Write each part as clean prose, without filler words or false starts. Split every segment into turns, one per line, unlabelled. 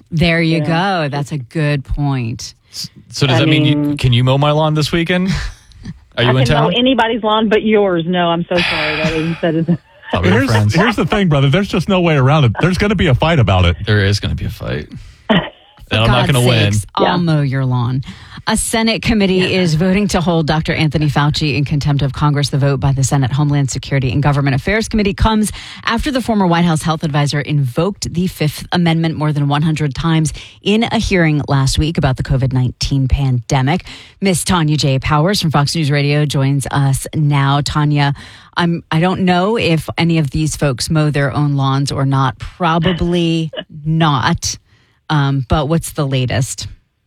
There you go. That's a good point.
So does that mean can you mow my lawn this weekend? Are you in town?
I can mow anybody's lawn but yours. No, I'm so sorry. That is.
Here's the thing, brother. There's just no way around it. There's going to be a fight about it.
There is going to be a fight.
And
I'm not going to win.
I'll mow your lawn. A Senate committee is voting to hold Dr. Anthony Fauci in contempt of Congress. The vote by the Senate Homeland Security and Government Affairs Committee comes after the former White House health advisor invoked the Fifth Amendment more than 100 times in a hearing last week about the COVID-19 pandemic. Miss Tanya J. Powers from Fox News Radio joins us now. Tanya, I don't know if any of these folks mow their own lawns or not. Probably not. But what's the latest?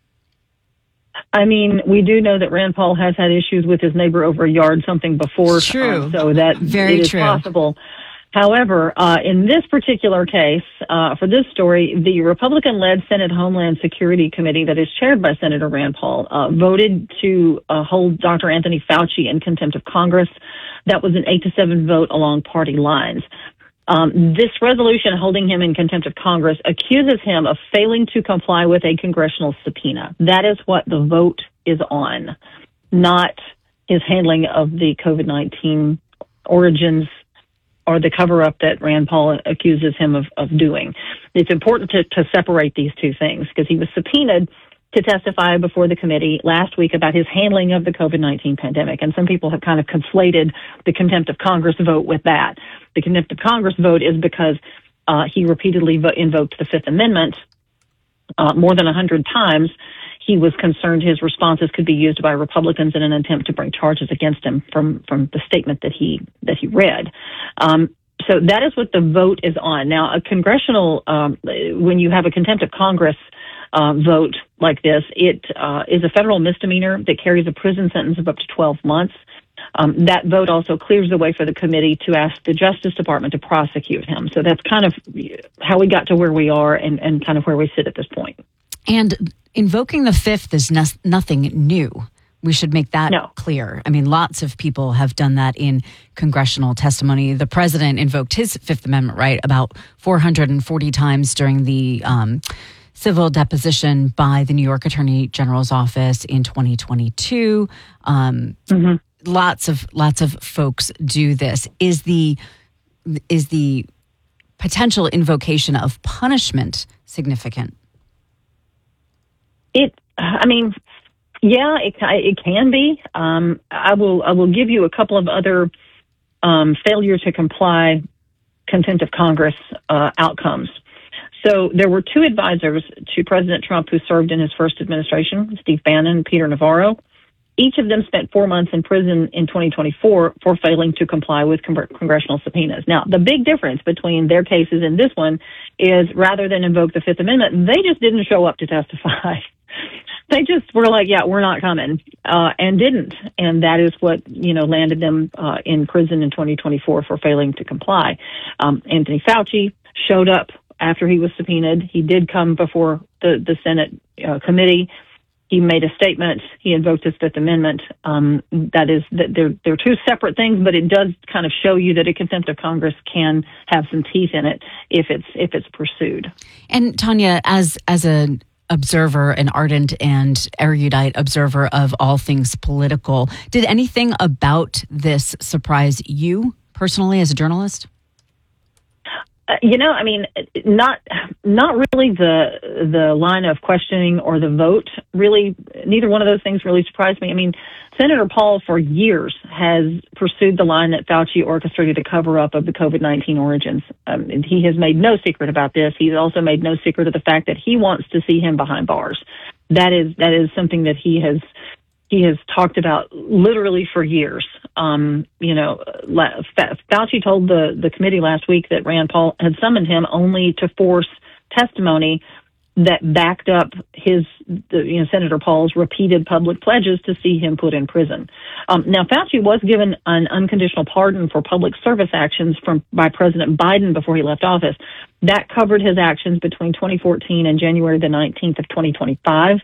I mean, we do know that Rand Paul has had issues with his neighbor over a yard, something before.
True.
So that
Very
it is
true.
possible. However, in this particular case, for this story, the Republican-led Senate Homeland Security Committee that is chaired by Senator Rand Paul voted to hold Dr. Anthony Fauci in contempt of Congress. That was an 8-7 vote along party lines. This resolution holding him in contempt of Congress accuses him of failing to comply with a congressional subpoena. That is what the vote is on, not his handling of the COVID-19 origins or the cover-up that Rand Paul accuses him of doing. It's important to separate these two things because he was subpoenaed to testify before the committee last week about his handling of the COVID-19 pandemic. And some people have kind of conflated the contempt of Congress vote with that. The contempt of Congress vote is because he repeatedly invoked the Fifth Amendment more than 100 times. He was concerned his responses could be used by Republicans in an attempt to bring charges against him from the statement that he read. So that is what the vote is on. Now, a congressional, when you have a contempt of Congress vote like this, it is a federal misdemeanor that carries a prison sentence of up to 12 months. That vote also clears the way for the committee to ask the Justice Department to prosecute him. So that's kind of how we got to where we are and kind of where we sit at this point.
And invoking the Fifth is nothing new. We should make that clear. I mean, lots of people have done that in congressional testimony. The president invoked his Fifth Amendment right about 440 times during the civil deposition by the New York Attorney General's office in 2022. Lots of folks do this. Is the potential invocation of punishment significant? It
can be. I will give you a couple of other failure to comply contempt of Congress outcomes. So there were two advisors to President Trump who served in his first administration, Steve Bannon and Peter Navarro. Each of them spent 4 months in prison in 2024 for failing to comply with congressional subpoenas. Now, the big difference between their cases and this one is rather than invoke the Fifth Amendment, they just didn't show up to testify. They just were like, yeah, we're not coming, and didn't. And that is what, landed them in prison in 2024 for failing to comply. Anthony Fauci showed up after he was subpoenaed. He did come before the Senate committee. He made a statement. He invoked his Fifth Amendment. They're two separate things, but it does kind of show you that a contempt of Congress can have some teeth in it if it's pursued.
And Tanya, as an observer, an ardent and erudite observer of all things political, did anything about this surprise you personally as a journalist?
Not really the line of questioning or the vote. Really, neither one of those things really surprised me. I mean, Senator Paul for years has pursued the line that Fauci orchestrated a cover-up of the COVID-19 origins. And he has made no secret about this. He's also made no secret of the fact that he wants to see him behind bars. That is something that he has talked about literally for years. Fauci told the committee last week that Rand Paul had summoned him only to force testimony that backed up Senator Paul's repeated public pledges to see him put in prison. Now, Fauci was given an unconditional pardon for public service actions by President Biden before he left office. That covered his actions between 2014 and January the 19th of 2025.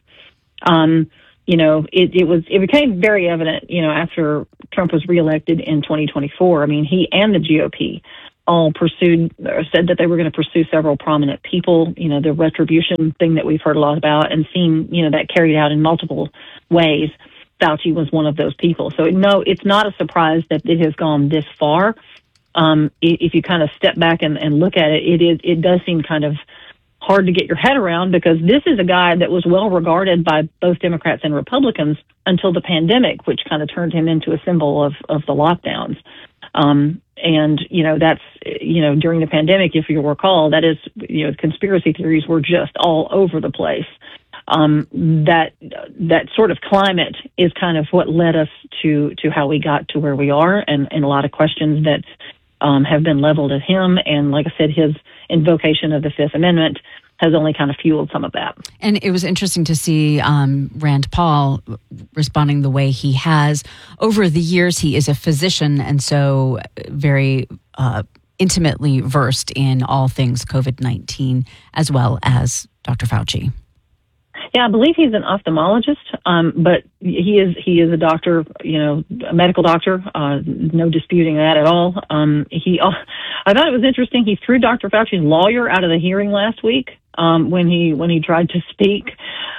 It became very evident, after Trump was reelected in 2024. I mean, he and the GOP all pursued or said that they were going to pursue several prominent people. You know, the retribution thing that we've heard a lot about and seen, you know, that carried out in multiple ways. Fauci was one of those people. So no, it's not a surprise that it has gone this far. If you kind of step back and look at it, it does seem kind of hard to get your head around, because this is a guy that was well regarded by both Democrats and Republicans until the pandemic, which kind of turned him into a symbol of the lockdowns. And, you know, that's, you know, during the pandemic, if you recall, that is, you know, conspiracy theories were just all over the place. That sort of climate is kind of what led us to how we got to where we are, and a lot of questions that have been leveled at him. And like I said, his invocation of the Fifth Amendment has only kind of fueled some of that.
And it was interesting to see Rand Paul responding the way he has. Over the years, he is a physician, and so very intimately versed in all things COVID-19, as well as Dr. Fauci.
Yeah, I believe he's an ophthalmologist, but he is a doctor, you know, a medical doctor. No disputing that at all. I thought it was interesting. He threw Dr. Fauci's lawyer out of the hearing last week when he tried to speak.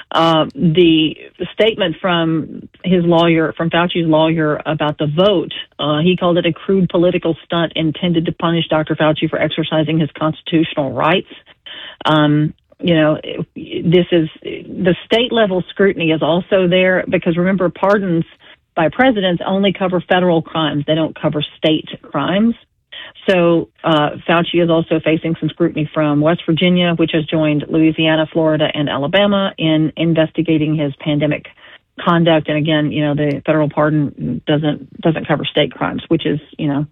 The statement from his lawyer, from Fauci's lawyer, about the vote, he called it a crude political stunt intended to punish Dr. Fauci for exercising his constitutional rights. You know, this is the state level scrutiny is also there, because remember, pardons by presidents only cover federal crimes. They don't cover state crimes. So Fauci is also facing some scrutiny from West Virginia, which has joined Louisiana, Florida, and Alabama in investigating his pandemic conduct. And again, you know, the federal pardon doesn't cover state crimes, which is, you know,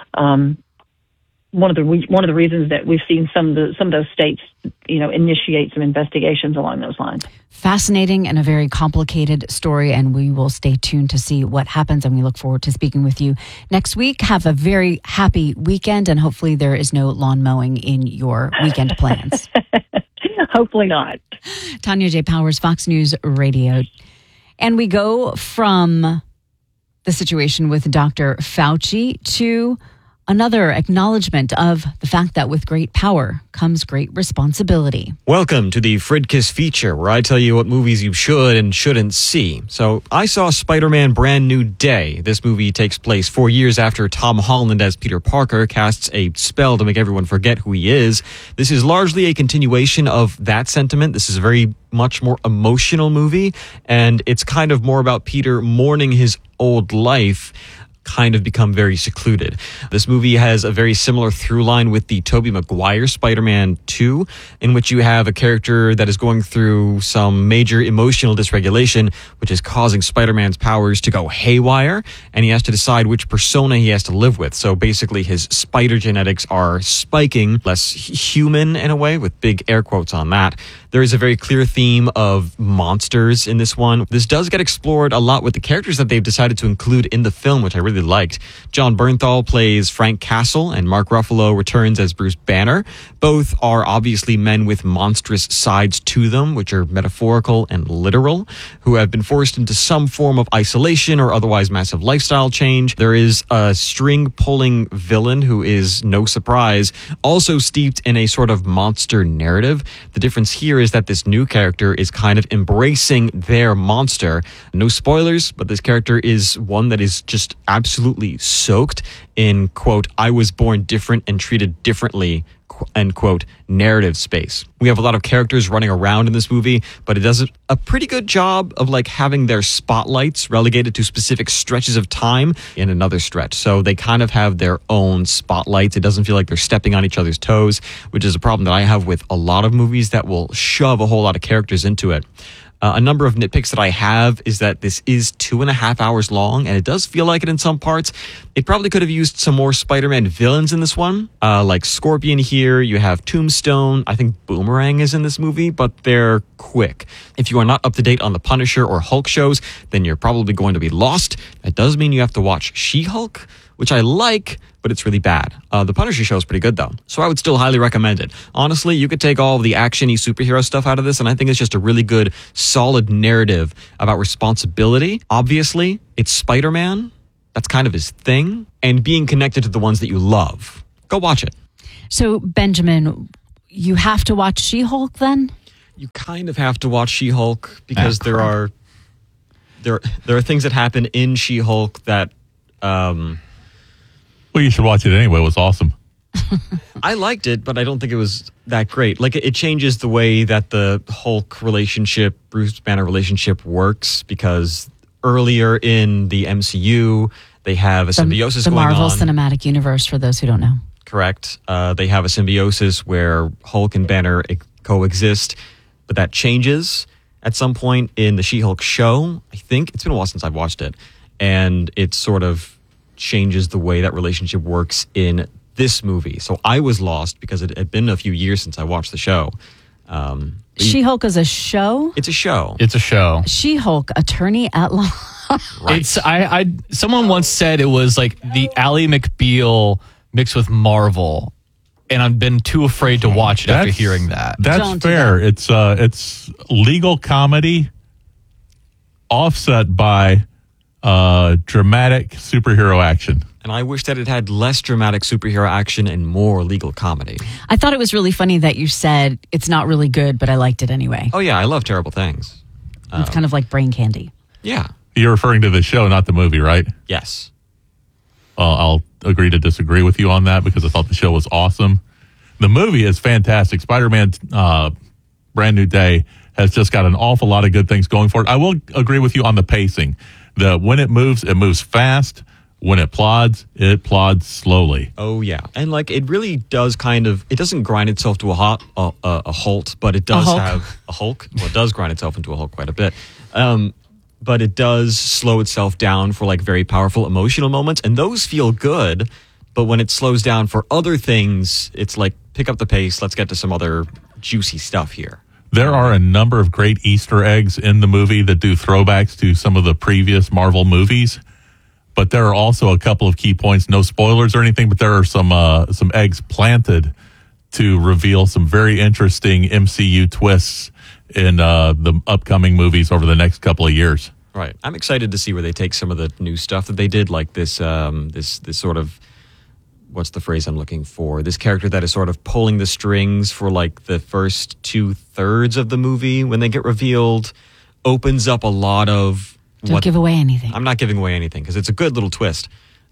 one of the reasons that we've seen some of those states, you know, initiate some investigations along those lines.
Fascinating and a very complicated story, and we will stay tuned to see what happens, and we look forward to speaking with you next week. Have a very happy weekend, and hopefully there is no lawn mowing in your weekend plans.
Hopefully not.
Tanya J. Powers, Fox News Radio. And we go from the situation with Dr. Fauci to another acknowledgement of the fact that with great power comes great responsibility.
Welcome to the Fridkiss feature, where I tell you what movies you should and shouldn't see. So I saw Spider-Man Brand New Day. This movie takes place 4 years after Tom Holland as Peter Parker casts a spell to make everyone forget who he is. This is largely a continuation of that sentiment. This is a very much more emotional movie, and it's kind of more about Peter mourning his old life, kind of become very secluded. This movie has a very similar through line with the Tobey Maguire Spider-Man 2, in which you have a character that is going through some major emotional dysregulation, which is causing Spider-Man's powers to go haywire, and he has to decide which persona he has to live with. So basically his spider genetics are spiking, less human in a way, with big air quotes on that. There is a very clear theme of monsters in this one. This does get explored a lot with the characters that they've decided to include in the film, which I really liked. John Bernthal plays Frank Castle, and Mark Ruffalo returns as Bruce Banner. Both are obviously men with monstrous sides to them, which are metaphorical and literal, who have been forced into some form of isolation or otherwise massive lifestyle change. There is a string-pulling villain who is, no surprise, also steeped in a sort of monster narrative. The difference here is that this new character is kind of embracing their monster. No spoilers, but this character is one that is just absolutely soaked in, quote, I was born different and treated differently, end quote, narrative space. We have a lot of characters running around in this movie, but it does a pretty good job of like having their spotlights relegated to specific stretches of time in another stretch. So they kind of have their own spotlights. It doesn't feel like they're stepping on each other's toes, which is a problem that I have with a lot of movies that will shove a whole lot of characters into it. A number of nitpicks that I have is that this is 2.5 hours long, and it does feel like it in some parts. It probably could have used some more Spider-Man villains in this one, like Scorpion here. You have Tombstone. I think Boomerang is in this movie, but they're quick. If you are not up to date on the Punisher or Hulk shows, then you're probably going to be lost. That does mean you have to watch She-Hulk, which I like, but it's really bad. The Punisher show is pretty good, though, so I would still highly recommend it. Honestly, you could take all of the action-y superhero stuff out of this, and I think it's just a really good, solid narrative about responsibility. Obviously, it's Spider-Man. That's kind of his thing. And being connected to the ones that you love. go watch it.
So, Benjamin, you have to watch She-Hulk then?
You kind of have to watch She-Hulk because there are things that happen in She-Hulk that
Well, you should watch it anyway. It was awesome.
I liked it, but I don't think it was that great. Like, it changes the way that the Hulk relationship, Bruce Banner relationship works, because earlier in the MCU, they have a symbiosis
the
going
Marvel
on.
Cinematic Universe, for those who don't know.
Correct. They have a symbiosis where Hulk and Banner coexist, but that changes at some point in the She-Hulk show. I think it's been a while since I've watched it, and it sort of changes the way that relationship works in this movie. So I was lost because it had been a few years since I watched the show.
She-Hulk is a show?
It's a show.
It's a show.
She-Hulk, attorney at law.
Right.
It's someone once said it was like the Ally McBeal mixed with Marvel, and I've been too afraid to watch it after hearing that.
That's
Don't do
fair.
that.
It's legal comedy offset by dramatic superhero action.
And I wish that it had less dramatic superhero action and more legal comedy.
I thought it was really funny that you said it's not really good, but I liked it anyway.
Oh, yeah, I love Terrible Things.
It's kind of like brain candy.
Yeah.
You're referring to the show, not the movie, right?
Yes.
I'll agree to disagree with you on that because I thought the show was awesome. The movie is fantastic. Spider-Man Brand New Day has just got an awful lot of good things going for it. I will agree with you on the pacing. When it moves fast. When it plods slowly.
Oh, yeah. And, like, it really does it doesn't grind itself to a halt, but it does have a Hulk. Well, it does grind itself into a Hulk quite a bit. But it does slow itself down for, like, very powerful emotional moments. And those feel good. But when it slows down for other things, it's like, pick up the pace. Let's get to some other juicy stuff here.
There are a number of great Easter eggs in the movie that do throwbacks to some of the previous Marvel movies. But there are also a couple of key points, no spoilers or anything, but there are some eggs planted to reveal some very interesting MCU twists in the upcoming movies over the next couple of years.
Right. I'm excited to see where they take some of the new stuff that they did, like this sort of, what's the phrase I'm looking for? This character that is sort of pulling the strings for like the first 2/3 of the movie when they get revealed, opens up a lot of...
Don't give away anything.
I'm not giving away anything because it's a good little twist.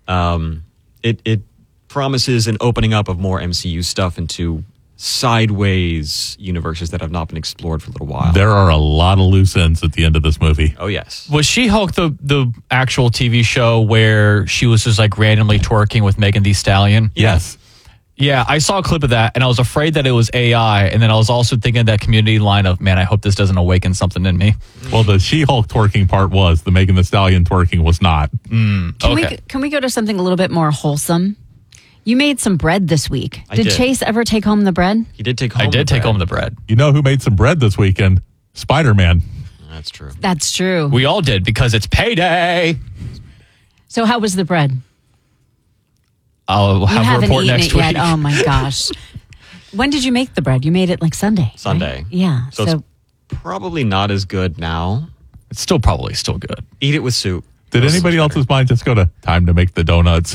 It promises an opening up of more MCU stuff into sideways universes that have not been explored for a little while.
There are a lot of loose ends at the end of this movie.
Oh, yes.
Was She-Hulk the actual TV show where she was just like randomly twerking with Megan Thee Stallion?
Yes.
Yeah, I saw a clip of that, and I was afraid that it was AI, and then I was also thinking that community line of, man, I hope this doesn't awaken something in me.
Well, the She-Hulk twerking part was. The Megan Thee Stallion twerking was not.
Can we go to something a little bit more wholesome? You made some bread this week.
I did.
Chase ever take home the bread?
He did take home
I did take
bread.
home the bread.
You know who made some bread this weekend? Spider-Man.
That's true.
That's true.
We all did because it's payday.
So how was the bread?
I'll
You
have a
haven't
report
eaten
next
it
week.
yet. Oh my gosh. When did you make the bread? You made it like Sunday. right?
Sunday.
Yeah.
So it's probably not as good now.
It's still probably still good.
Eat it with soup.
Did
That's
anybody
much better.
else's mind just go to time to make the donuts?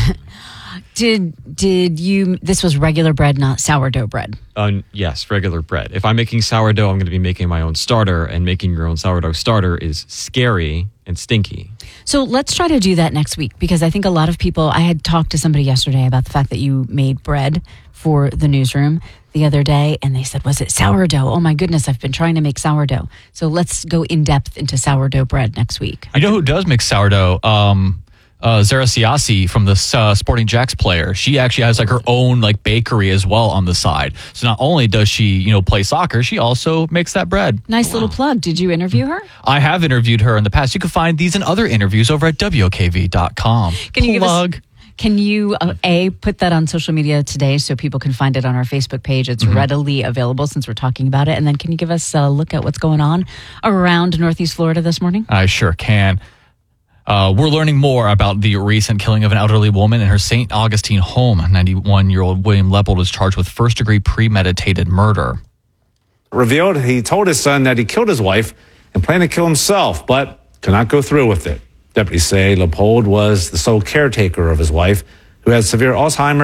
Did you, this was regular bread, not sourdough bread.
Yes, regular bread. If I'm making sourdough, I'm going to be making my own starter, and making your own sourdough starter is scary and stinky.
So let's try to do that next week because I think a lot of people, I had talked to somebody yesterday about the fact that you made bread for the newsroom the other day and they said, was it sourdough? Oh my goodness, I've been trying to make sourdough. So let's go in depth into sourdough bread next week.
You know who does make sourdough? Zara Siassi from the Sporting Jacks player. She actually has like her own like bakery as well on the side. So not only does she, play soccer, she also makes that bread.
Nice little plug. Did you interview her?
I have interviewed her in the past. You can find these and other interviews over at WOKV.com.
Can you give us-
Plug.
Can you, put that on social media today so people can find it on our Facebook page? It's readily available since we're talking about it. And then can you give us a look at what's going on around Northeast Florida this morning?
I sure can. We're learning more about the recent killing of an elderly woman in her St. Augustine home. 91-year-old William Leppold is charged with first-degree premeditated murder.
Revealed he told his son that he killed his wife and planned to kill himself, but could not go through with it. Deputies say Leppold was the sole caretaker of his wife, who had severe Alzheimer's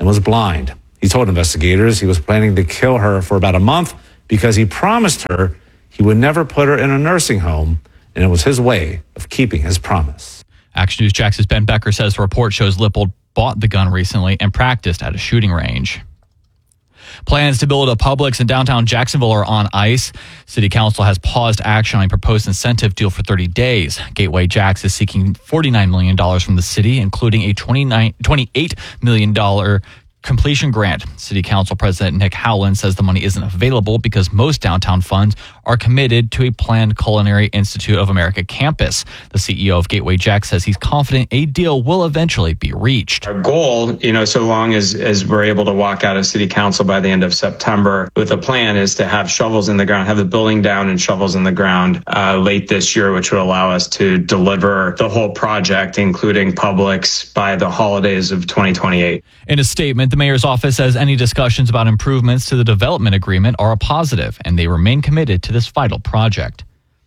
and was blind. He told investigators he was planning to kill her for about a month because he promised her he would never put her in a nursing home, and it was his way of keeping his promise.
Action News Jax's Ben Becker says the report shows Lippold bought the gun recently and practiced at a shooting range. Plans to build a Publix in downtown Jacksonville are on ice. City Council has paused action on a proposed incentive deal for 30 days. Gateway Jax is seeking $49 million from the city, including a $28 million completion grant. City Council President Nick Howland says the money isn't available because most downtown funds are committed to a planned Culinary Institute of America campus. The CEO of Gateway Jax says he's confident a deal will eventually be reached.
Our goal, so long as we're able to walk out of City Council by the end of September with a plan, is to have shovels in the ground, have the building down and shovels in the ground late this year, which would allow us to deliver the whole project, including Publix, by the holidays of 2028.
In a statement, the mayor's office says any discussions about improvements to the development agreement are a positive, and they remain committed to this vital project.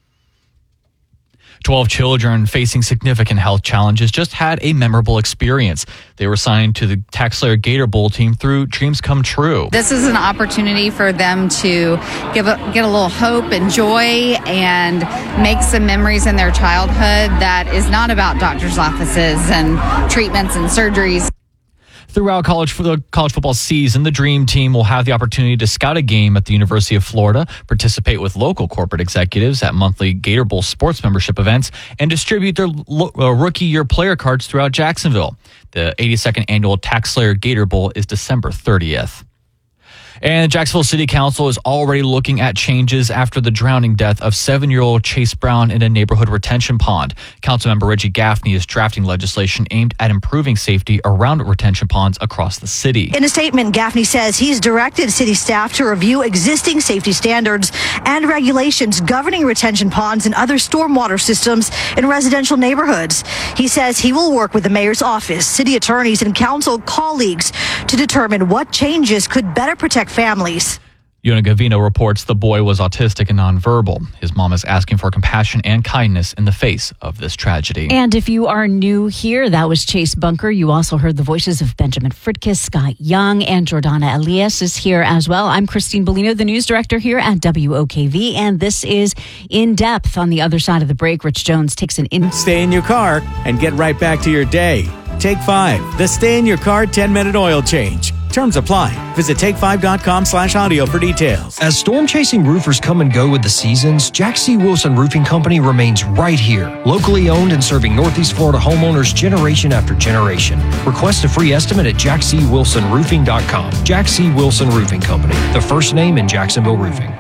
12 children facing significant health challenges just had a memorable experience. They were signed to the TaxSlayer Gator Bowl team through Dreams Come True.
This is an opportunity for them to get a little hope and joy and make some memories in their childhood that is not about doctors' offices and treatments and surgeries.
Throughout the college football season, the Dream Team will have the opportunity to scout a game at the University of Florida, participate with local corporate executives at monthly Gator Bowl sports membership events, and distribute their rookie year player cards throughout Jacksonville. The 82nd annual TaxSlayer Gator Bowl is December 30th. And Jacksonville City Council is already looking at changes after the drowning death of 7-year-old Chase Brown in a neighborhood retention pond. Councilmember Reggie Gaffney is drafting legislation aimed at improving safety around retention ponds across the city.
In a statement, Gaffney says he's directed city staff to review existing safety standards and regulations governing retention ponds and other stormwater systems in residential neighborhoods. He says he will work with the mayor's office, city attorneys, and council colleagues to determine what changes could better protect families.
Yona Gavino reports the boy was autistic and nonverbal. His mom is asking for compassion and kindness in the face of this tragedy.
And if you are new here, that was Chase Bunker. You also heard the voices of Benjamin Fridkiss, Scott Young, and Jordana Elias is here as well. I'm Christine Bellino, the news director here at WOKV, and this is In Depth. On the other side of the break, Rich Jones takes an
Stay in your car and get right back to your day. Take 5, the Stay in Your Car 10-minute oil change. Terms apply. Visit take5.com/audio for details.
As storm-chasing roofers come and go with the seasons, Jack C. Wilson Roofing Company remains right here. Locally owned and serving Northeast Florida homeowners generation after generation. Request a free estimate at jackcwilsonroofing.com. Jack C. Wilson Roofing Company, the first name in Jacksonville roofing.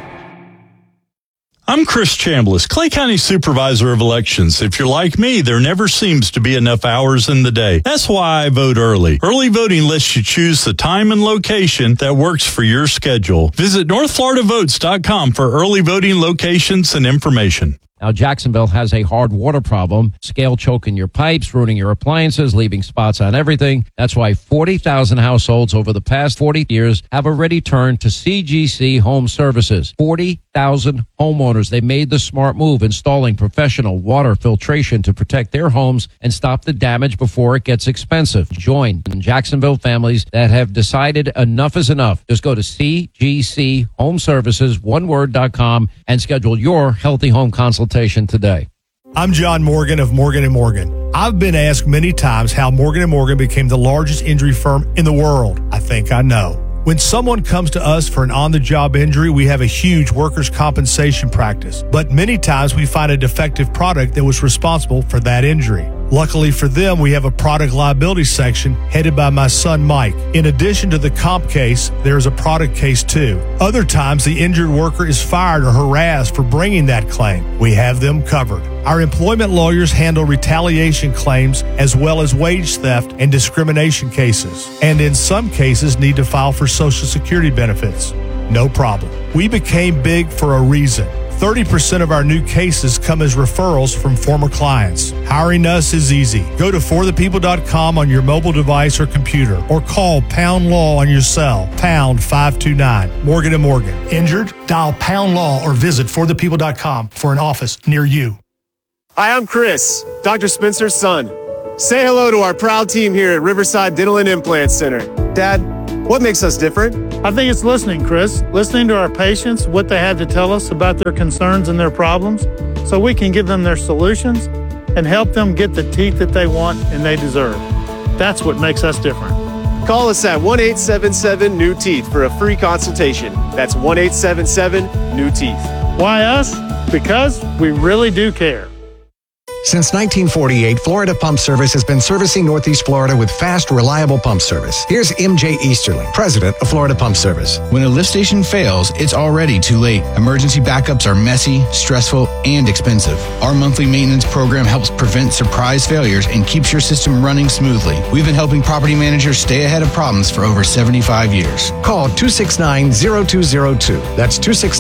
I'm Chris Chambliss, Clay County Supervisor of Elections. If you're like me, there never seems to be enough hours in the day. That's why I vote early. Early voting lets you choose the time and location that works for your schedule. Visit NorthFloridaVotes.com for early voting locations and information.
Now, Jacksonville has a hard water problem, scale choking your pipes, ruining your appliances, leaving spots on everything. That's why 40,000 households over the past 40 years have already turned to CGC Home Services. 40,000 homeowners. They made the smart move, installing professional water filtration to protect their homes and stop the damage before it gets expensive. Join Jacksonville families that have decided enough is enough. Just go to CGC Home Services, oneword.com, and schedule your healthy home consultation today.
I'm John Morgan of Morgan & Morgan. I've been asked many times how Morgan & Morgan became the largest injury firm in the world. I think I know. When someone comes to us for an on-the-job injury, we have a huge workers' compensation practice. But many times we find a defective product that was responsible for that injury. Luckily for them, we have a product liability section headed by my son, Mike. In addition to the comp case, there is a product case too. Other times, the injured worker is fired or harassed for bringing that claim. We have them covered. Our employment lawyers handle retaliation claims as well as wage theft and discrimination cases, and in some cases need to file for Social Security benefits. No problem. We became big for a reason. 30% of our new cases come as referrals from former clients. Hiring us is easy. Go to forthepeople.com on your mobile device or computer, or call Pound Law on your cell, pound 529. Morgan & Morgan. Injured? Dial Pound Law or visit forthepeople.com for an office near you.
Hi, I'm Chris, Dr. Spencer's son. Say hello to our proud team here at Riverside Dental and Implant Center. Dad, what makes us different?
I think it's listening, Chris. Listening to our patients, what they have to tell us about their concerns and their problems, so we can give them their solutions and help them get the teeth that they want and they deserve. That's what makes us different.
Call us at 1-877-NEW-TEETH for a free consultation. That's 1-877-NEW-TEETH.
Why us? Because we really do care.
Since 1948, Florida Pump Service has been servicing Northeast Florida with fast, reliable pump service. Here's MJ Easterling, president of Florida Pump Service.
When a lift station fails, it's already too late. Emergency backups are messy, stressful, and expensive. Our monthly maintenance program helps prevent surprise failures and keeps your system running smoothly. We've been helping property managers stay ahead of problems for over 75 years.
Call 269-0202. That's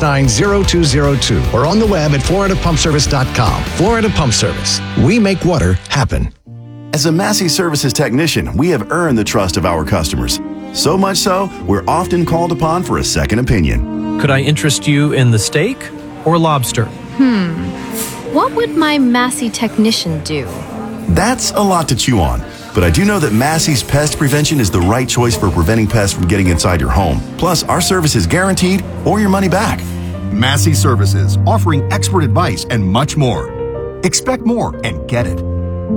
269-0202. Or on the web at floridapumpservice.com. Florida Pump Service. We make water happen.
As a Massey Services technician, we have earned the trust of our customers. So much so, we're often called upon for a second opinion.
Could I interest you in the steak or lobster?
What would my Massey technician do?
That's a lot to chew on. But I do know that Massey's Pest Prevention is the right choice for preventing pests from getting inside your home. Plus, our service is guaranteed or your money back.
Massey Services, offering expert advice and much more. Expect more and get it.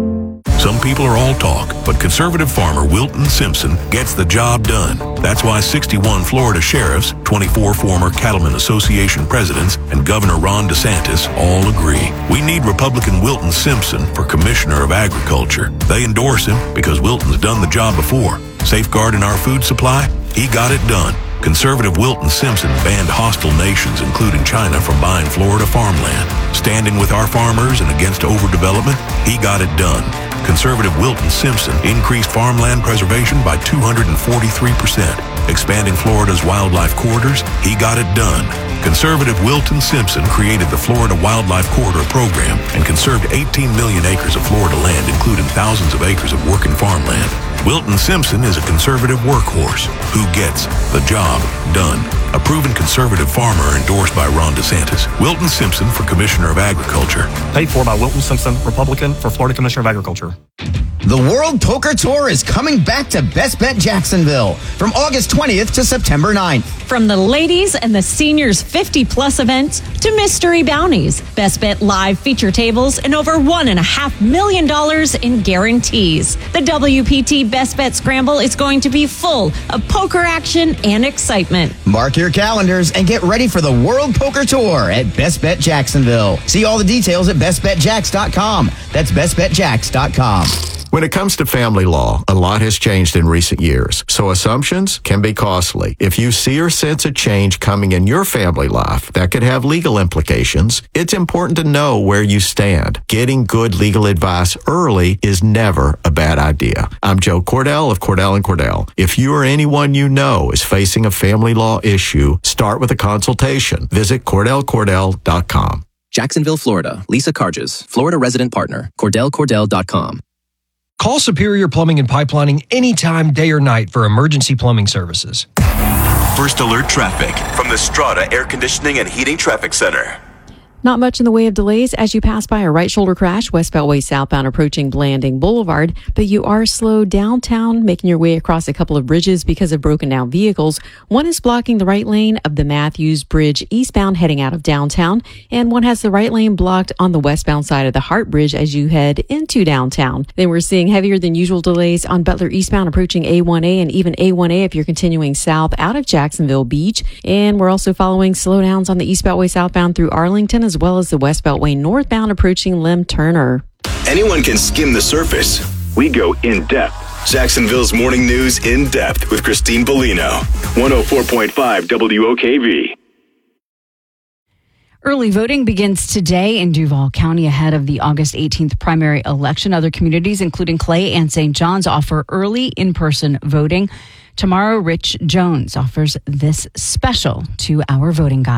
Some people are all talk, but conservative farmer Wilton Simpson gets the job done. That's why 61 Florida sheriffs, 24 former Cattlemen Association presidents, and Governor Ron DeSantis all agree. We need Republican Wilton Simpson for Commissioner of Agriculture. They endorse him because Wilton's done the job before. Safeguarding our food supply? He got it done. Conservative Wilton Simpson banned hostile nations, including China, from buying Florida farmland. Standing with our farmers and against overdevelopment, he got it done. Conservative Wilton Simpson increased farmland preservation by 243%. Expanding Florida's wildlife corridors, he got it done. Conservative Wilton Simpson created the Florida Wildlife Corridor Program and conserved 18 million acres of Florida land, including thousands of acres of working farmland. Wilton Simpson is a conservative workhorse who gets the job done. A proven conservative farmer endorsed by Ron DeSantis. Wilton Simpson for Commissioner of Agriculture.
Paid for by Wilton Simpson, Republican, for Florida Commissioner of Agriculture.
The World Poker Tour is coming back to Best Bet Jacksonville from August 20th to September 9th.
From the ladies and the seniors 50-plus events to mystery bounties, Best Bet Live feature tables, and over $1.5 million in guarantees. The WPT Best Bet Scramble is going to be full of poker action and excitement.
Mark your calendars and get ready for the World Poker Tour at Best Bet Jacksonville. See all the details at bestbetjacks.com. That's bestbetjacks.com.
When it comes to family law, a lot has changed in recent years, so assumptions can be costly. If you see or sense a change coming in your family life that could have legal implications, it's important to know where you stand. Getting good legal advice early is never a bad idea. I'm Joe Cordell of Cordell & Cordell. If you or anyone you know is facing a family law issue, start with a consultation. Visit CordellCordell.com.
Jacksonville, Florida. Lisa Carges, Florida resident partner. CordellCordell.com.
Call Superior Plumbing and Pipelining anytime, day or night for emergency plumbing services.
First Alert Traffic from the Strata Air Conditioning and Heating Traffic Center.
Not much in the way of delays as you pass by a right shoulder crash, West Beltway southbound approaching Blanding Boulevard, but you are slow downtown, making your way across a couple of bridges because of broken down vehicles. One is blocking the right lane of the Matthews Bridge eastbound heading out of downtown, and one has the right lane blocked on the westbound side of the Hart Bridge as you head into downtown. Then we're seeing heavier than usual delays on Butler eastbound approaching A1A and even A1A if you're continuing south out of Jacksonville Beach. And we're also following slowdowns on the East Beltway southbound through Arlington, as well as the West Beltway northbound approaching Lem Turner.
Anyone can skim the surface. We go in depth. Jacksonville's Morning News in depth with Christine Bellino. 104.5 WOKV.
Early voting begins today in Duval County ahead of the August 18th primary election. Other communities, including Clay and St. John's, offer early in-person voting. Tomorrow, Rich Jones offers this special 2-hour voting guide.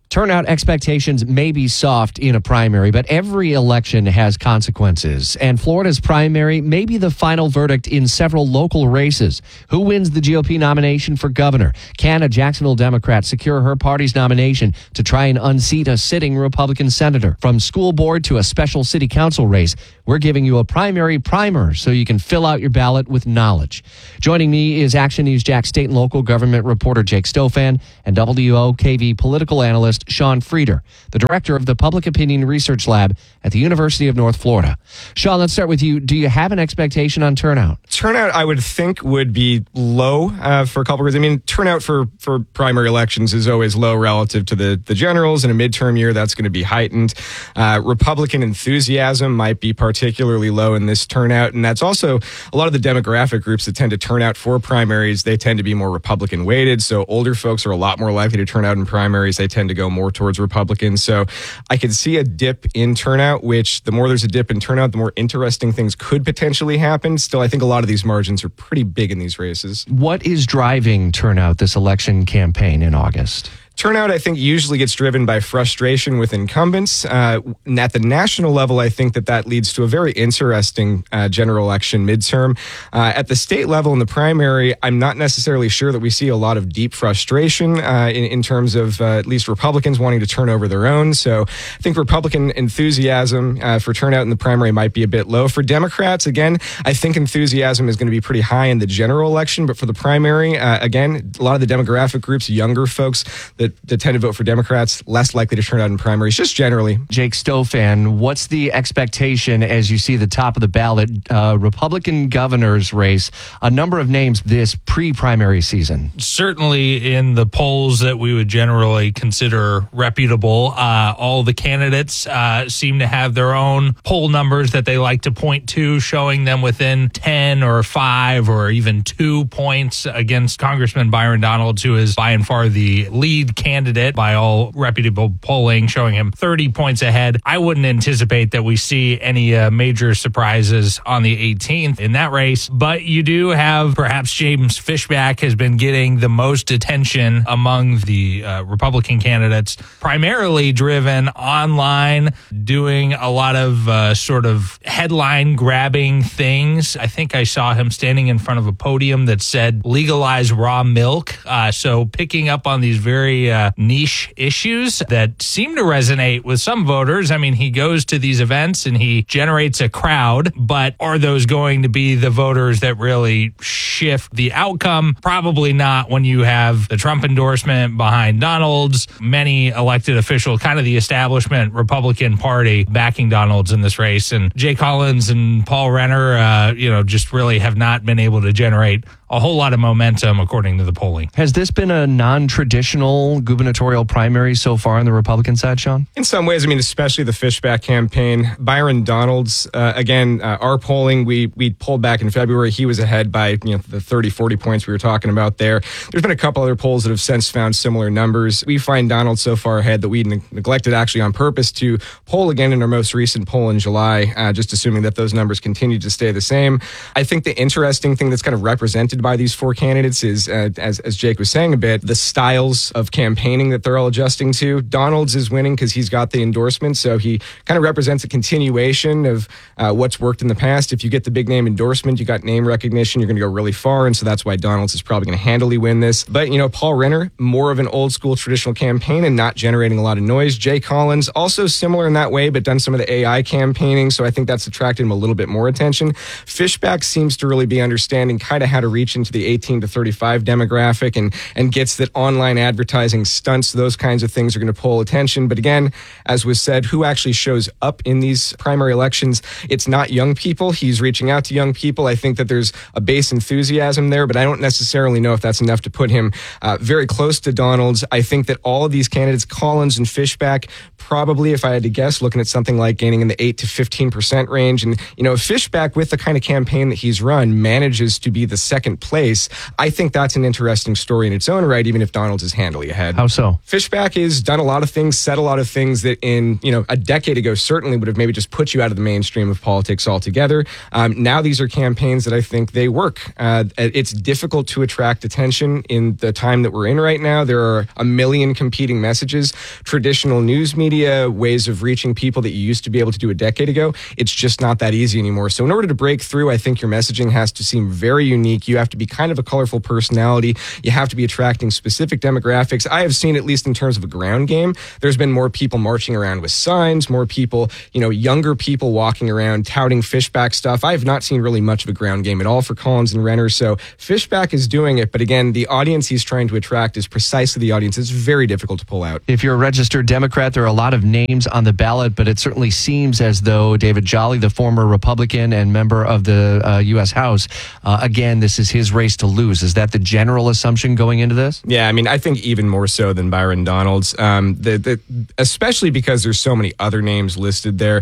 Turnout expectations may be soft in a primary, but every election has consequences. And Florida's primary may be the final verdict in several local races. Who wins the GOP nomination for governor? Can a Jacksonville Democrat secure her party's nomination to try and unseat a sitting Republican senator? From school board to a special city council race, we're giving you a primary primer so you can fill out your ballot with knowledge. Joining me is Action News Jax state and local government reporter Jake Stofan and WOKV political analyst Sean Frieder, the director of the Public Opinion Research Lab at the University of North Florida. Sean, let's start with you. Do you have an expectation on turnout?
Turnout, I would think, would be low for a couple reasons. I mean, turnout for primary elections is always low relative to the generals. In a midterm year, that's going to be heightened. Republican enthusiasm might be particularly low in this turnout, and that's also a lot of the demographic groups that tend to turn out for primaries. They tend to be more Republican weighted, so older folks are a lot more likely to turn out in primaries. They tend to go more towards Republicans. So I could see a dip in turnout, which the more there's a dip in turnout, the more interesting things could potentially happen. Still, I think a lot of these margins are pretty big in these races.
What is driving turnout this election campaign in August?
Turnout, I think, usually gets driven by frustration with incumbents. At the national level, I think that leads to a very interesting general election midterm. At the state level in the primary, I'm not necessarily sure that we see a lot of deep frustration in terms of at least Republicans wanting to turn over their own. So I think Republican enthusiasm for turnout in the primary might be a bit low. For Democrats, again, I think enthusiasm is going to be pretty high in the general election. But for the primary, again, a lot of the demographic groups, younger folks that tend to vote for Democrats, less likely to turn out in primaries, just generally.
Jake Stofan, what's the expectation as you see the top of the ballot Republican governor's race, a number of names this pre-primary season?
Certainly in the polls that we would generally consider reputable, all the candidates seem to have their own poll numbers that they like to point to, showing them within 10 or 5 or even 2 points against Congressman Byron Donalds, who is by and far the lead candidate by all reputable polling, showing him 30 points ahead. I wouldn't anticipate that we see any major surprises on the 18th in that race, but you do have perhaps James Fishback has been getting the most attention among the Republican candidates, primarily driven online, doing a lot of sort of headline grabbing things. I think I saw him standing in front of a podium that said legalize raw milk. So picking up on these very niche issues that seem to resonate with some voters. I mean, he goes to these events and he generates a crowd, but are those going to be the voters that really shift the outcome? Probably not when you have the Trump endorsement behind Donalds, many elected officials, kind of the establishment Republican Party backing Donalds in this race. And Jay Collins and Paul Renner, just really have not been able to generate a whole lot of momentum, according to the polling.
Has this been a non-traditional gubernatorial primary so far on the Republican side, Sean?
In some ways, I mean, especially the Fishback campaign. Byron Donalds, our polling, we polled back in February. He was ahead by the 30, 40 points we were talking about there. There's been a couple other polls that have since found similar numbers. We find Donalds so far ahead that we neglected actually on purpose to poll again in our most recent poll in July, just assuming that those numbers continue to stay the same. I think the interesting thing that's kind of represented by these four candidates is, as Jake was saying a bit, the styles of campaigning that they're all adjusting to. Donalds is winning because he's got the endorsement, so he kind of represents a continuation of what's worked in the past. If you get the big name endorsement, you got name recognition, you're going to go really far, and so that's why Donalds is probably going to handily win this. But, Paul Renner, more of an old school traditional campaign and not generating a lot of noise. Jay Collins, also similar in that way, but done some of the AI campaigning, so I think that's attracted him a little bit more attention. Fishback seems to really be understanding kind of how to reach into the 18 to 35 demographic and gets that online advertising stunts, those kinds of things are going to pull attention. But again, as was said, who actually shows up in these primary elections? It's not young people. He's reaching out to young people. I think that there's a base enthusiasm there, but I don't necessarily know if that's enough to put him very close to Donalds. I think that all of these candidates, Collins and Fishback, probably, if I had to guess, looking at something like gaining in the 8 to 15% range. And, if Fishback, with the kind of campaign that he's run, manages to be the second second place. I think that's an interesting story in its own right, even if Donalds is handily ahead.
How so?
Fishback has done a lot of things, said a lot of things that in, a decade ago certainly would have maybe just put you out of the mainstream of politics altogether. Now these are campaigns that I think they work. It's difficult to attract attention in the time that we're in right now. There are a million competing messages, traditional news media, ways of reaching people that you used to be able to do a decade ago. It's just not that easy anymore. So in order to break through, I think your messaging has to seem very unique. You have to be kind of a colorful personality. You have to be attracting specific demographics. I have seen, at least in terms of a ground game, there's been more people marching around with signs, more people, younger people walking around touting Fishback stuff. I have not seen really much of a ground game at all for Collins and Renner. So Fishback is doing it. But again, the audience he's trying to attract is precisely the audience it's very difficult to pull out.
If you're a registered Democrat, there are a lot of names on the ballot, but it certainly seems as though David Jolly, the former Republican and member of the U.S. House, again, this is his race to lose. Is that the general assumption going into this?
Yeah, I mean, I think even more so than Byron Donalds, especially because there's so many other names listed there.